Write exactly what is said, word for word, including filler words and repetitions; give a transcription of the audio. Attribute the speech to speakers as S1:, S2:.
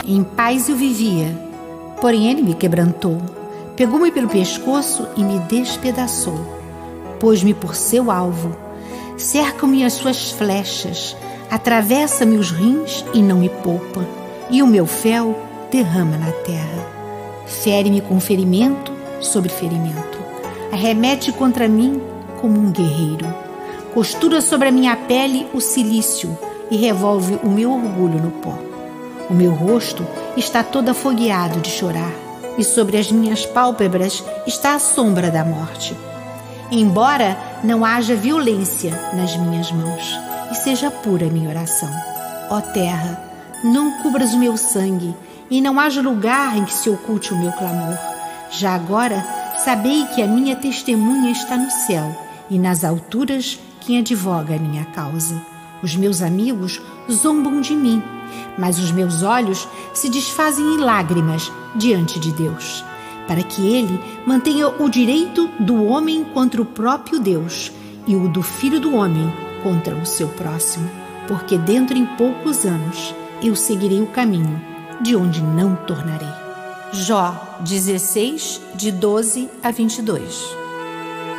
S1: Em paz eu vivia, porém ele me quebrantou. Pegou-me pelo pescoço e me despedaçou. Pôs-me por seu alvo. Cercam-me as suas flechas. Atravessa-me os rins e não me poupa. E o meu fel derrama na terra. Fere-me com ferimento sobre ferimento. Arremete contra mim como um guerreiro. Costura sobre a minha pele o cilício e revolve o meu orgulho no pó. O meu rosto está todo afogueado de chorar, e sobre as minhas pálpebras está a sombra da morte. Embora não haja violência nas minhas mãos, e seja pura a minha oração. Ó terra, não cubras o meu sangue, e não haja lugar em que se oculte o meu clamor. Já agora, sabei que a minha testemunha está no céu, e nas alturas quem advoga a minha causa. Os meus amigos zombam de mim, mas os meus olhos se desfazem em lágrimas diante de Deus, para que ele mantenha o direito do homem contra o próprio Deus e o do filho do homem contra o seu próximo, porque dentro em poucos anos eu seguirei o caminho de onde não tornarei. Jó dezesseis, de doze a vinte e dois.